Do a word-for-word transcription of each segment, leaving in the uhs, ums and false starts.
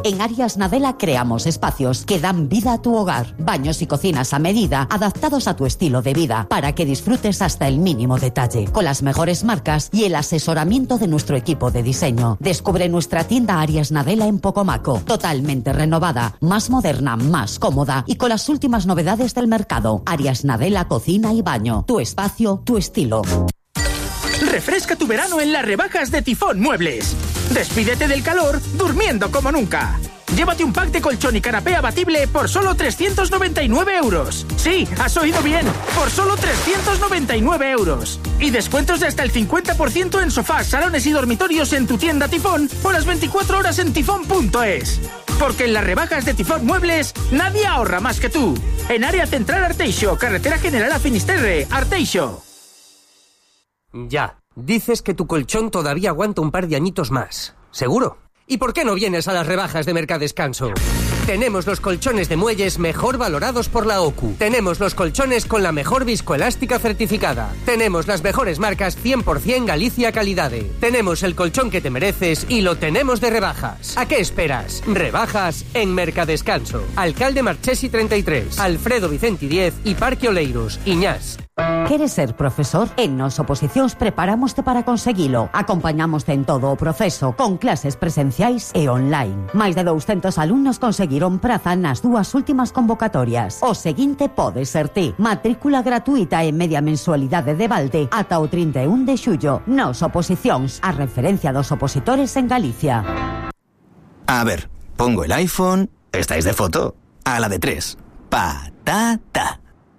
En Arias Nadella creamos espacios que dan vida a tu hogar. Baños y cocinas a medida, adaptados a tu estilo de vida, para que disfrutes hasta el mínimo detalle. Con las mejores marcas y el asesoramiento de nuestro equipo de diseño. Descubre nuestra tienda Arias Nadella en Pocomaco. Totalmente renovada, más moderna, más cómoda y con las últimas novedades del mercado. Arias Nadella Cocina y Baño. Tu espacio, tu estilo. Refresca tu verano en las rebajas de Tifón Muebles. Despídete del calor durmiendo como nunca. Llévate un pack de colchón y canapé abatible por solo trescientos noventa y nueve euros. Sí, has oído bien, por solo trescientos noventa y nueve euros. Y descuentos de hasta el cincuenta por ciento en sofás, salones y dormitorios en tu tienda Tifón o las veinticuatro horas en tifón punto es. Porque en las rebajas de Tifón Muebles nadie ahorra más que tú. En Área Central Arteixo, Carretera General a Finisterre, Arteixo. Ya, dices que tu colchón todavía aguanta un par de añitos más. ¿Seguro? ¿Y por qué no vienes a las rebajas de Mercadescanso? Tenemos los colchones de muelles mejor valorados por la O C U. Tenemos los colchones con la mejor viscoelástica certificada. Tenemos las mejores marcas cien por ciento Galicia Calidade. Tenemos el colchón que te mereces y lo tenemos de rebajas. ¿A qué esperas? Rebajas en Mercadescanso. Alcalde Marchesi treinta y tres, Alfredo Vicenti diez y Parque Oleiros, Iñás. ¿Queres ser profesor? En Nos Oposicións preparámoste para conseguilo. Acompañamoste en todo o proceso, con clases presenciais e online. Máis de douscentos alumnos conseguiron praza nas dúas últimas convocatorias. O seguinte pode ser ti. Matrícula gratuita e media mensualidade de balde ata o trinta e un de xullo. Nos Oposicións, a referencia dos opositores en Galicia. A ver, pongo el iPhone. ¿Estáis de foto? A la de tres. Patata.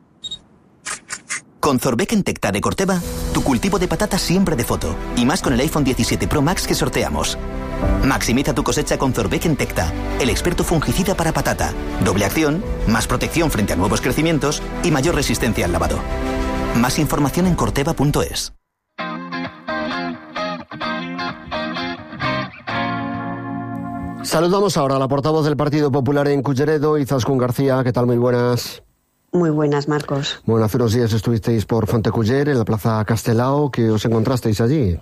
Con Zorbeck Tecta de Corteva, tu cultivo de patatas siempre de foto. Y más con el iPhone diecisiete Pro Max que sorteamos. Maximiza tu cosecha con Zorbeck Tecta, el experto fungicida para patata. Doble acción, más protección frente a nuevos crecimientos y mayor resistencia al lavado. Más información en corteva punto es. Saludamos ahora a la portavoz del Partido Popular en Culleredo, Izaskun García. ¿Qué tal? Muy buenas. Muy buenas, Marcos. Bueno, hace unos días estuvisteis por Fonteculler, en la Plaza Castelao. ¿Qué os encontrasteis allí?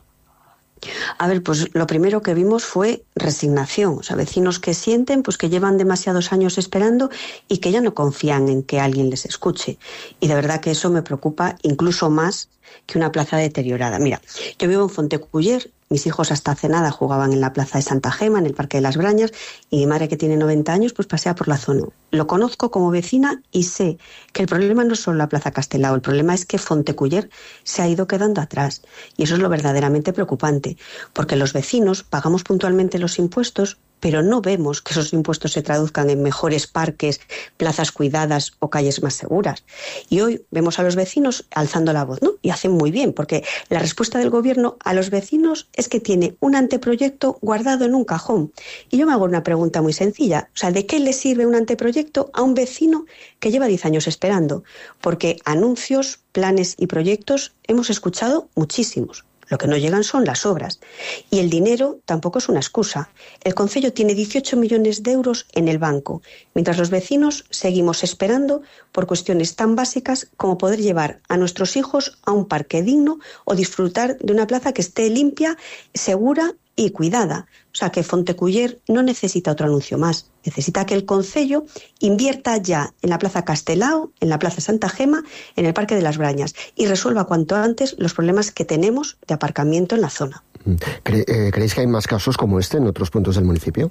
A ver, pues lo primero que vimos fue resignación. O sea, vecinos que sienten pues que llevan demasiados años esperando y que ya no confían en que alguien les escuche. Y de verdad que eso me preocupa incluso más que una plaza deteriorada. Mira, yo vivo en Fonteculler. Mis hijos hasta hace nada jugaban en la plaza de Santa Gema, en el Parque de las Brañas, y mi madre, que tiene noventa años, pues pasea por la zona. Lo conozco como vecina y sé que el problema no es solo la plaza Castelao, el problema es que Fonteculler se ha ido quedando atrás. Y eso es lo verdaderamente preocupante, porque los vecinos pagamos puntualmente los impuestos, pero no vemos que esos impuestos se traduzcan en mejores parques, plazas cuidadas o calles más seguras. Y hoy vemos a los vecinos alzando la voz, ¿no? Y hacen muy bien, porque la respuesta del gobierno a los vecinos es que tiene un anteproyecto guardado en un cajón. Y yo me hago una pregunta muy sencilla. O sea, ¿de qué le sirve un anteproyecto a un vecino que lleva diez años esperando? Porque anuncios, planes y proyectos hemos escuchado muchísimos. Lo que no llegan son las obras. Y el dinero tampoco es una excusa. El concello tiene dieciocho millones de euros en el banco, mientras los vecinos seguimos esperando por cuestiones tan básicas como poder llevar a nuestros hijos a un parque digno o disfrutar de una plaza que esté limpia, segura y cuidada. O sea, que Fonteculler no necesita otro anuncio más. Necesita que el concello invierta ya en la Plaza Castelao, en la Plaza Santa Gema, en el Parque de las Brañas y resuelva cuanto antes los problemas que tenemos de aparcamiento en la zona. ¿Cre- eh, ¿Creéis que hay más casos como este en otros puntos del municipio?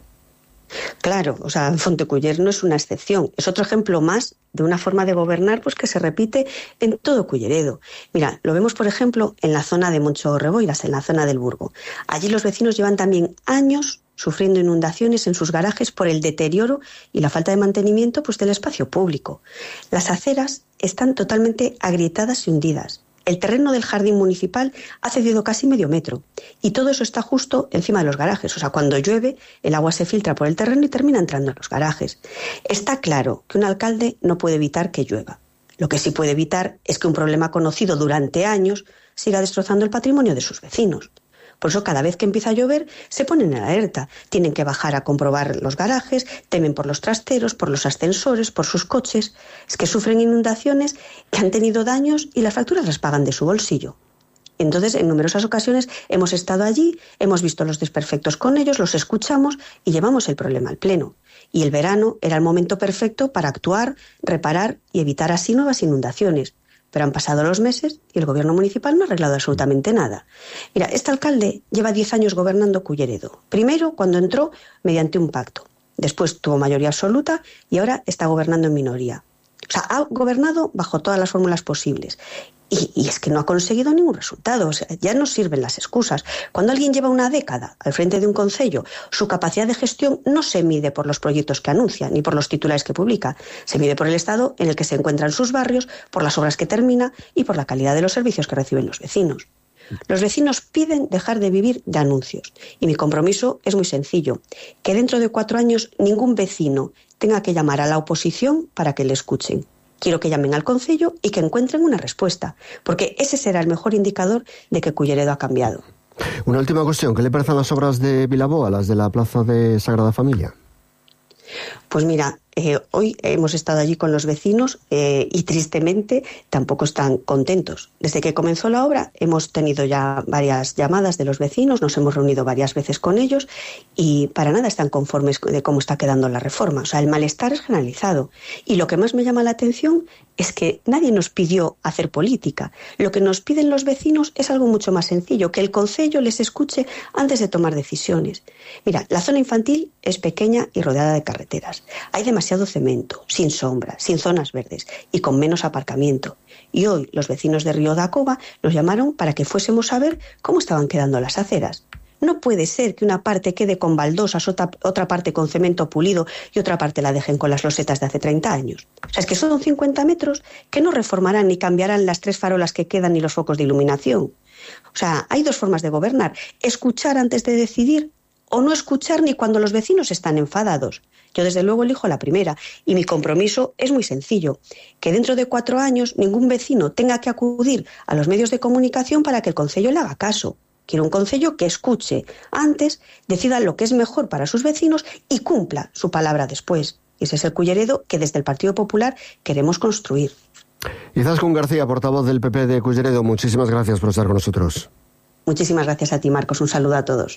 Claro, o sea, Fonteculler no es una excepción, es otro ejemplo más de una forma de gobernar pues que se repite en todo Culleredo. Mira, lo vemos por ejemplo en la zona de Moncho Reboiras, en la zona del Burgo. Allí los vecinos llevan también años sufriendo inundaciones en sus garajes por el deterioro y la falta de mantenimiento pues del espacio público. Las aceras están totalmente agrietadas y hundidas. El terreno del jardín municipal ha cedido casi medio metro y todo eso está justo encima de los garajes. O sea, cuando llueve, el agua se filtra por el terreno y termina entrando en los garajes. Está claro que un alcalde no puede evitar que llueva. Lo que sí puede evitar es que un problema conocido durante años siga destrozando el patrimonio de sus vecinos. Por eso cada vez que empieza a llover se ponen en alerta. Tienen que bajar a comprobar los garajes, temen por los trasteros, por los ascensores, por sus coches. Es que sufren inundaciones que han tenido daños y las facturas las pagan de su bolsillo. Entonces, en numerosas ocasiones hemos estado allí, hemos visto los desperfectos con ellos, los escuchamos y llevamos el problema al pleno. Y el verano era el momento perfecto para actuar, reparar y evitar así nuevas inundaciones. Pero han pasado los meses y el gobierno municipal no ha arreglado absolutamente nada. Mira, este alcalde lleva diez años gobernando Culleredo. Primero, cuando entró, mediante un pacto. Después tuvo mayoría absoluta y ahora está gobernando en minoría. O sea, ha gobernado bajo todas las fórmulas posibles. Y, y es que no ha conseguido ningún resultado. O sea, ya no sirven las excusas. Cuando alguien lleva una década al frente de un concello, su capacidad de gestión no se mide por los proyectos que anuncia, ni por los titulares que publica. Se mide por el estado en el que se encuentran sus barrios, por las obras que termina y por la calidad de los servicios que reciben los vecinos. Los vecinos piden dejar de vivir de anuncios. Y mi compromiso es muy sencillo. Que dentro de cuatro años ningún vecino tenga que llamar a la oposición para que le escuchen. Quiero que llamen al concello y que encuentren una respuesta, porque ese será el mejor indicador de que Culleredo ha cambiado. Una última cuestión, ¿qué le parecen las obras de Vilaboa, las de la Plaza de Sagrada Familia? Pues mira, eh, hoy hemos estado allí con los vecinos eh, y tristemente tampoco están contentos. Desde que comenzó la obra hemos tenido ya varias llamadas de los vecinos, nos hemos reunido varias veces con ellos y para nada están conformes de cómo está quedando la reforma. O sea, el malestar es generalizado. Y lo que más me llama la atención es que nadie nos pidió hacer política. Lo que nos piden los vecinos es algo mucho más sencillo, que el concello les escuche antes de tomar decisiones. Mira, la zona infantil es pequeña y rodeada de carreteras. Hay demasiado cemento, sin sombra, sin zonas verdes y con menos aparcamiento. Y hoy los vecinos de Río da Cova nos llamaron para que fuésemos a ver cómo estaban quedando las aceras. No puede ser que una parte quede con baldosas, otra, otra parte con cemento pulido y otra parte la dejen con las losetas de hace treinta años. O sea, es que son cincuenta metros que no reformarán ni cambiarán las tres farolas que quedan ni los focos de iluminación. O sea, hay dos formas de gobernar. Escuchar antes de decidir o no escuchar ni cuando los vecinos están enfadados. Yo desde luego elijo la primera y mi compromiso es muy sencillo, que dentro de cuatro años ningún vecino tenga que acudir a los medios de comunicación para que el concello le haga caso. Quiero un concello que escuche antes, decida lo que es mejor para sus vecinos y cumpla su palabra después. Y ese es el Culleredo que desde el Partido Popular queremos construir. Izaskun García, portavoz del P P de Culleredo, muchísimas gracias por estar con nosotros. Muchísimas gracias a ti, Marcos. Un saludo a todos.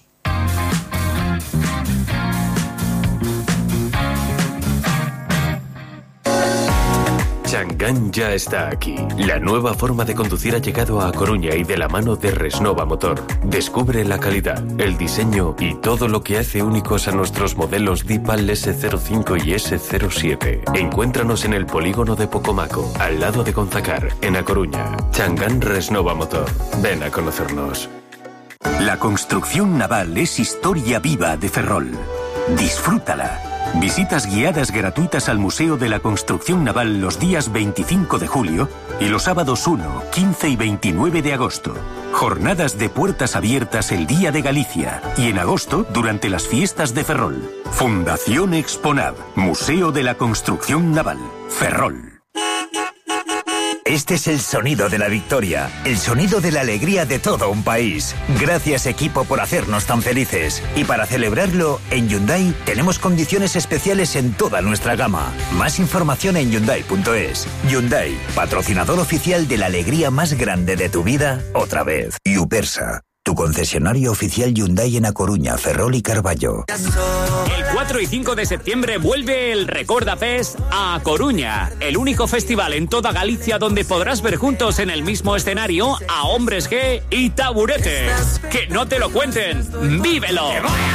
Changán ya está aquí. La nueva forma de conducir ha llegado a Coruña y de la mano de Resnova Motor. Descubre la calidad, el diseño y todo lo que hace únicos a nuestros modelos Dipal ese cero cinco y ese cero siete. Encuéntranos en el polígono de Pocomaco, al lado de Gonzacar, en A Coruña. Changán Resnova Motor. Ven a conocernos. La construcción naval es historia viva de Ferrol. Disfrútala. Visitas guiadas gratuitas al Museo de la Construcción Naval los días veinticinco de julio y los sábados uno, quince y veintinueve de agosto. Jornadas de puertas abiertas el Día de Galicia y en agosto durante las fiestas de Ferrol. Fundación Exponav, Museo de la Construcción Naval, Ferrol. Este es el sonido de la victoria, el sonido de la alegría de todo un país. Gracias, equipo, por hacernos tan felices. Y para celebrarlo, en Hyundai tenemos condiciones especiales en toda nuestra gama. Más información en Hyundai punto es. Hyundai, patrocinador oficial de la alegría más grande de tu vida, otra vez. Yupersa, tu concesionario oficial Hyundai en A Coruña, Ferrol y Carballo. El cuatro y cinco de septiembre vuelve el Recorda Fest a Coruña, el único festival en toda Galicia donde podrás ver juntos en el mismo escenario a Hombres G y Taburete. ¡Que no te lo cuenten! ¡Vívelo!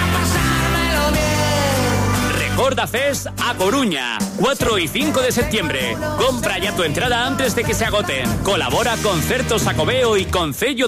Recorda Fest a Coruña, cuatro y cinco de septiembre. Compra ya tu entrada antes de que se agoten. Colabora Concertos Xacobeo y Concello